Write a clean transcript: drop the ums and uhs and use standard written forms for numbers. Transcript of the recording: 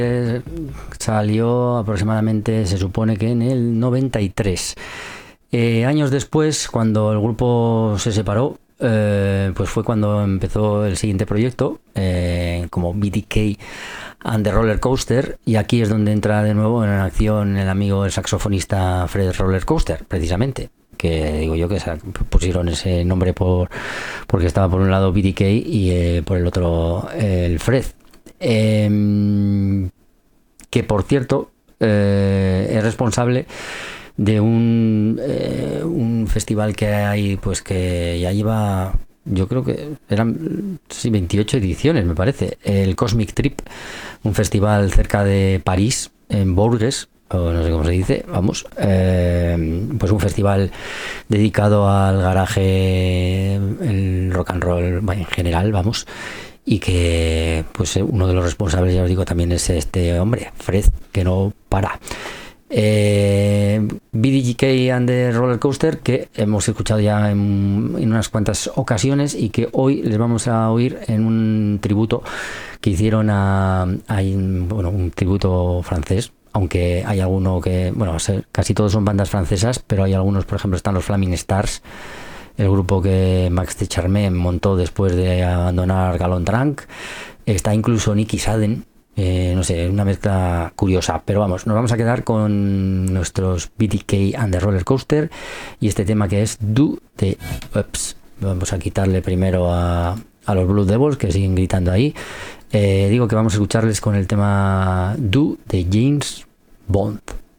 Salió aproximadamente, se supone que en el 93. Años después, cuando el grupo se separó, pues fue cuando empezó el siguiente proyecto, como BTK and the Roller Coaster, y aquí es donde entra de nuevo en acción el amigo, el saxofonista Fred Roller Coaster, precisamente, que digo yo que pusieron ese nombre porque estaba por un lado BTK y por el otro el Fred. Que por cierto es responsable de un festival que hay, pues que ya lleva, yo creo que eran 28 ediciones, me parece, el Cosmic Trip, un festival cerca de París, en Bourges, o no sé cómo se dice, vamos, pues un festival dedicado al garaje, el rock and roll en general, vamos, y que pues uno de los responsables, ya os digo, también es este hombre, Fred, que no para. BDK and the Roller Coaster, que hemos escuchado ya en unas cuantas ocasiones y que hoy les vamos a oír en un tributo que hicieron un tributo francés, aunque hay alguno que, bueno, casi todos son bandas francesas, pero hay algunos, por ejemplo, están los Flaming Stars, el grupo que Max de Charmé montó después de abandonar Galon-Trunk. Está incluso Nicky Sadden. No sé, una mezcla curiosa, pero vamos, nos vamos a quedar con nuestros BTK and the Roller Coaster y este tema que es Do the Ups. Vamos a quitarle primero a los Blue Devils, que siguen gritando ahí. Digo que vamos a escucharles con el tema Do de James Bond.